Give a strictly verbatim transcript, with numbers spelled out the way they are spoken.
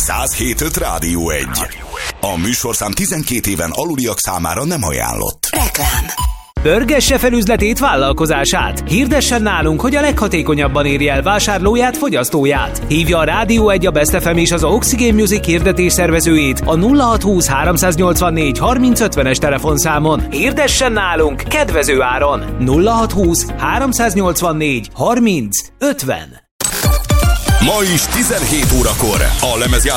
száz hét pont öt Rádió egy. A műsorszám tizenkét éven aluliak számára nem ajánlott. Reklám. Pörgesse fel üzletét, vállalkozását. Hirdessen nálunk, hogy a leghatékonyabban érje el vásárlóját, fogyasztóját. Hívja a Rádió egy, a Best ef em és az Oxygen Music hirdetés szervezőjét a nulla hat húsz háromszáznyolcvannégy harminc ötvenes telefonszámon. Hirdessen nálunk kedvező áron. nulla hat húsz háromszáznyolcvannégy harminc ötven. Ma is tizenhét órakor a lemezjátszó